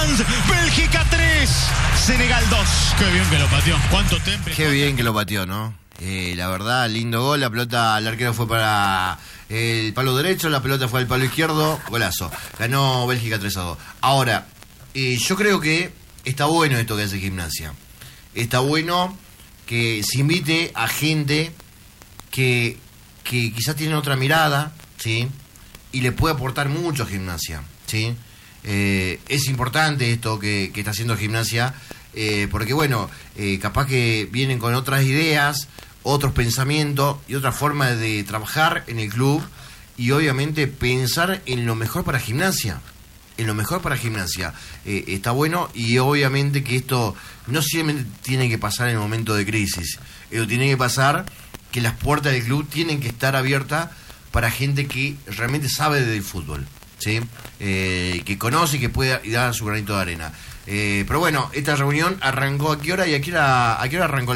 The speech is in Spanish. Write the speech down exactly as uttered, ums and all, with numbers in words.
Deschamps, Bélgica tres, Senegal dos. Qué bien que lo pateó. ¿Cuánto temple? Qué bien que lo pateó, ¿no? Eh, la verdad, lindo gol. La pelota, el arquero fue para el palo derecho, la pelota fue al palo izquierdo. Golazo. Ganó Bélgica tres a dos. Ahora, eh, yo creo que está bueno esto que hace Gimnasia. Está bueno que se invite a gente que, que quizás tiene otra mirada, ¿sí? Y le puede aportar mucho a Gimnasia, ¿sí? Eh, es importante esto que, que está haciendo Gimnasia, eh, porque bueno, eh, capaz que vienen con otras ideas, otros pensamientos y otra forma de trabajar en el club, y obviamente pensar en lo mejor para Gimnasia, en lo mejor para Gimnasia. Eh, está bueno, y obviamente que esto no siempre tiene que pasar en el momento de crisis, esto tiene que pasar que las puertas del club tienen que estar abiertas para gente que realmente sabe del fútbol, ¿sí? Eh, que conoce y que puede dar su granito de arena. Eh, pero bueno, esta reunión arrancó a qué hora y a qué hora, a qué hora arrancó.